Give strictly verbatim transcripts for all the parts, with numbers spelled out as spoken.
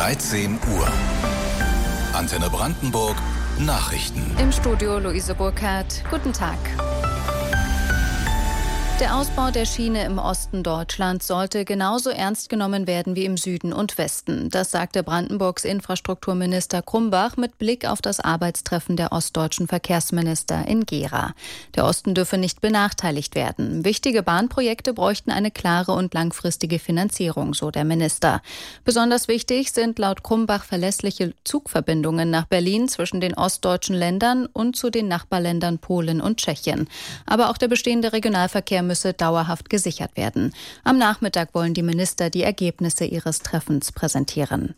dreizehn Uhr. Antenne Brandenburg, Nachrichten. Im Studio Luise Burkhardt. Guten Tag. Der Ausbau der Schiene im Osten Deutschlands sollte genauso ernst genommen werden wie im Süden und Westen. Das sagte Brandenburgs Infrastrukturminister Krumbach mit Blick auf das Arbeitstreffen der ostdeutschen Verkehrsminister in Gera. Der Osten dürfe nicht benachteiligt werden. Wichtige Bahnprojekte bräuchten eine klare und langfristige Finanzierung, so der Minister. Besonders wichtig sind laut Krumbach verlässliche Zugverbindungen nach Berlin zwischen den ostdeutschen Ländern und zu den Nachbarländern Polen und Tschechien. Aber auch der bestehende Regionalverkehr müsse dauerhaft gesichert werden. Am Nachmittag wollen die Minister die Ergebnisse ihres Treffens präsentieren.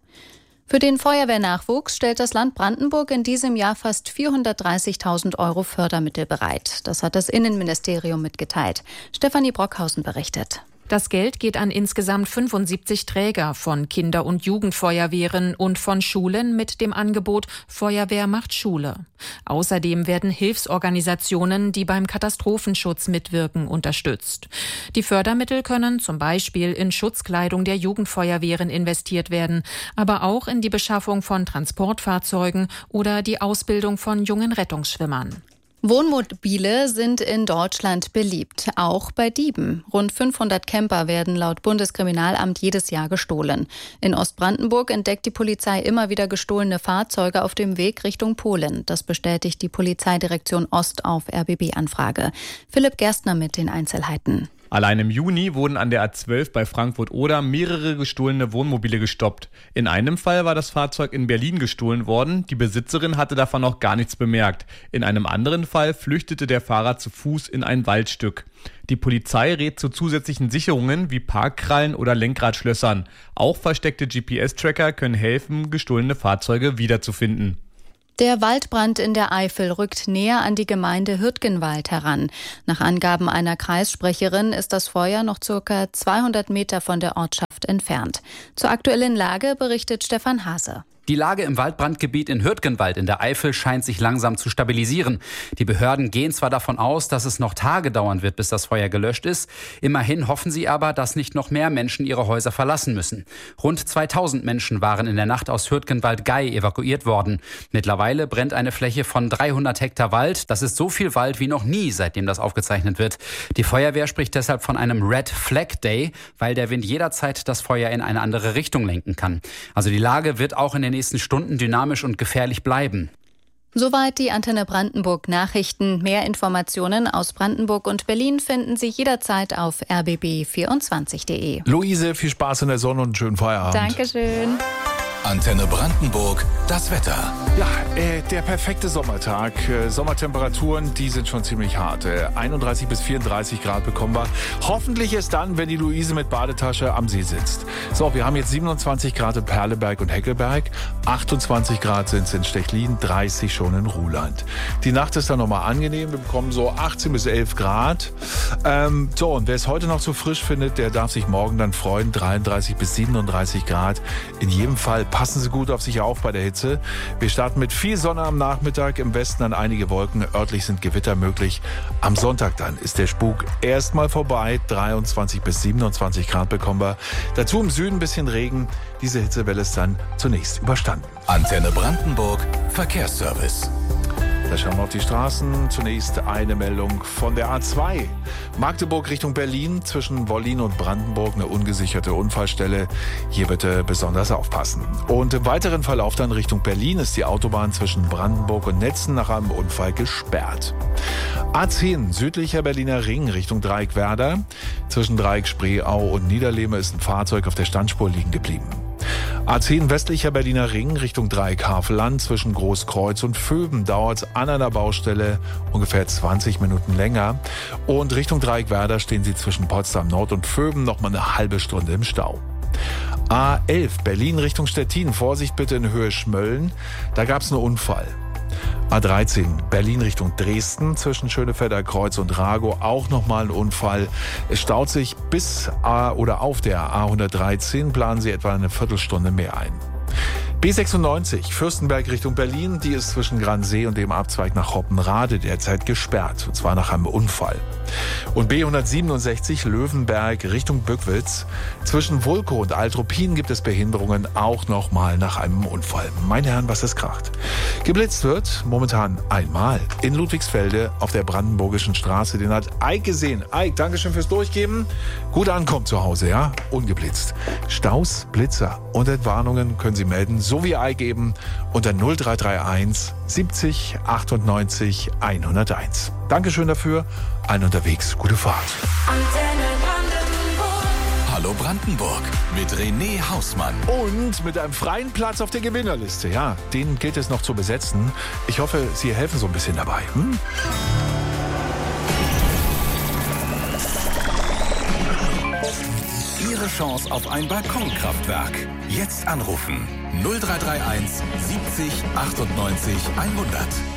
Für den Feuerwehrnachwuchs stellt das Land Brandenburg in diesem Jahr fast vierhundertdreißigtausend Euro Fördermittel bereit. Das hat das Innenministerium mitgeteilt. Stefanie Brockhausen berichtet. Das Geld geht an insgesamt fünfundsiebzig Träger von Kinder- und Jugendfeuerwehren und von Schulen mit dem Angebot Feuerwehr macht Schule. Außerdem werden Hilfsorganisationen, die beim Katastrophenschutz mitwirken, unterstützt. Die Fördermittel können zum Beispiel in Schutzkleidung der Jugendfeuerwehren investiert werden, aber auch in die Beschaffung von Transportfahrzeugen oder die Ausbildung von jungen Rettungsschwimmern. Wohnmobile sind in Deutschland beliebt, auch bei Dieben. Rund fünfhundert Camper werden laut Bundeskriminalamt jedes Jahr gestohlen. In Ostbrandenburg entdeckt die Polizei immer wieder gestohlene Fahrzeuge auf dem Weg Richtung Polen. Das bestätigt die Polizeidirektion Ost auf R B B-Anfrage. Philipp Gerstner mit den Einzelheiten. Allein im Juni wurden an der A zwölf bei Frankfurt-Oder mehrere gestohlene Wohnmobile gestoppt. In einem Fall war das Fahrzeug in Berlin gestohlen worden. Die Besitzerin hatte davon noch gar nichts bemerkt. In einem anderen Fall flüchtete der Fahrer zu Fuß in ein Waldstück. Die Polizei rät zu zusätzlichen Sicherungen wie Parkkrallen oder Lenkradschlössern. Auch versteckte G P S-Tracker können helfen, gestohlene Fahrzeuge wiederzufinden. Der Waldbrand in der Eifel rückt näher an die Gemeinde Hürtgenwald heran. Nach Angaben einer Kreissprecherin ist das Feuer noch ca. zweihundert Meter von der Ortschaft entfernt. Zur aktuellen Lage berichtet Stefan Hase. Die Lage im Waldbrandgebiet in Hürtgenwald in der Eifel scheint sich langsam zu stabilisieren. Die Behörden gehen zwar davon aus, dass es noch Tage dauern wird, bis das Feuer gelöscht ist. Immerhin hoffen sie aber, dass nicht noch mehr Menschen ihre Häuser verlassen müssen. Rund zweitausend Menschen waren in der Nacht aus Hürtgenwald-Gei evakuiert worden. Mittlerweile brennt eine Fläche von dreihundert Hektar Wald. Das ist so viel Wald wie noch nie, seitdem das aufgezeichnet wird. Die Feuerwehr spricht deshalb von einem Red Flag Day, weil der Wind jederzeit das Feuer in eine andere Richtung lenken kann. Also die Lage wird auch in den nächsten Stunden dynamisch und gefährlich bleiben. Soweit die Antenne Brandenburg Nachrichten. Mehr Informationen aus Brandenburg und Berlin finden Sie jederzeit auf r b b vierundzwanzig punkt de. Luise, viel Spaß in der Sonne und einen schönen Feierabend. Dankeschön. Antenne Brandenburg, das Wetter. Ja, äh, der perfekte Sommertag. Äh, Sommertemperaturen, die sind schon ziemlich hart. Äh, einunddreißig bis vierunddreißig Grad bekommen wir. Hoffentlich ist dann, wenn die Luise mit Badetasche am See sitzt. So, wir haben jetzt siebenundzwanzig Grad in Perleberg und Heckelberg, achtundzwanzig Grad sind es in Stechlin, dreißig schon in Ruhland. Die Nacht ist dann nochmal angenehm. Wir bekommen so achtzehn bis elf Grad. Ähm, so, und wer es heute noch zu frisch findet, der darf sich morgen dann freuen. dreiunddreißig bis siebenunddreißig Grad. In jedem Fall passen Sie gut auf sich auf bei der Hitze. Wir starten mit viel Sonne am Nachmittag, im Westen dann einige Wolken, örtlich sind Gewitter möglich. Am Sonntag dann ist der Spuk erstmal vorbei, dreiundzwanzig bis siebenundzwanzig Grad bekommen wir. Dazu im Süden ein bisschen Regen, diese Hitzewelle ist dann zunächst überstanden. Antenne Brandenburg, Verkehrsservice. Da schauen wir auf die Straßen. Zunächst eine Meldung von der A zwei. Magdeburg Richtung Berlin, zwischen Wollin und Brandenburg eine ungesicherte Unfallstelle. Hier bitte besonders aufpassen. Und im weiteren Verlauf dann Richtung Berlin ist die Autobahn zwischen Brandenburg und Netzen nach einem Unfall gesperrt. A zehn, südlicher Berliner Ring Richtung Dreieck Werder. Zwischen Dreieck Spreeau und Niederlehme ist ein Fahrzeug auf der Standspur liegen geblieben. A zehn westlicher Berliner Ring Richtung Dreieck Havelland, zwischen Großkreuz und Vöben dauert es an einer Baustelle ungefähr zwanzig Minuten länger. Und Richtung Dreieck Werder stehen Sie zwischen Potsdam Nord und Vöben noch mal eine halbe Stunde im Stau. A elf Berlin Richtung Stettin, Vorsicht bitte in Höhe Schmölln, da gab es einen Unfall. A dreizehn Berlin Richtung Dresden, zwischen Schönefelder Kreuz und Ragow auch nochmal ein Unfall. Es staut sich bis A oder auf der A hundertdreizehn, planen Sie etwa eine Viertelstunde mehr ein. B sechsundneunzig, Fürstenberg Richtung Berlin, die ist zwischen Gransee und dem Abzweig nach Hoppenrade derzeit gesperrt, und zwar nach einem Unfall. Und B hundertsiebenundsechzig, Löwenberg Richtung Bückwitz, zwischen Vulko und Altruppin gibt es Behinderungen, auch nochmal nach einem Unfall. Meine Herren, was es kracht. Geblitzt wird momentan einmal in Ludwigsfelde auf der Brandenburgischen Straße. Den hat Eik gesehen. Eik, Dankeschön fürs Durchgeben. Gut ankommen zu Hause, ja? Ungeblitzt. Staus, Blitzer und Entwarnungen können Sie melden, so wie Eik eben, unter null drei drei eins siebzig achtundneunzig hunderteins. Dankeschön dafür. Allen unterwegs. Gute Fahrt. Hallo Brandenburg mit René Hausmann. Und mit einem freien Platz auf der Gewinnerliste. Ja, den gilt es noch zu besetzen. Ich hoffe, Sie helfen so ein bisschen dabei. Hm? Ihre Chance auf ein Balkonkraftwerk. Jetzt anrufen. null drei drei eins siebzig achtundneunzig hundert.